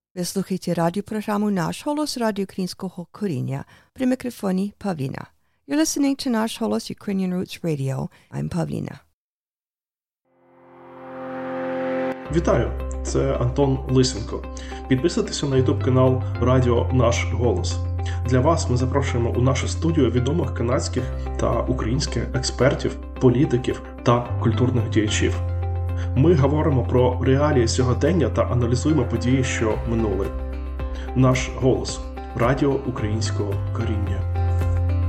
Ви слухаєте радіопрограму «Наш голос» Радіо Українського коріння. При мікрофоні Павліна. You're listening to «Наш голос» Ukrainian Roots Radio. I'm Pavlina. Вітаю! Це Антон Лисенко. Підписуйтеся на YouTube канал Радіо Наш голос. Для вас ми запрошуємо у нашу студію відомих канадських та українських експертів, політиків та культурних діячів. Ми говоримо про реалії сьогодення та аналізуємо події, що минули. Наш голос. Радіо українського коріння.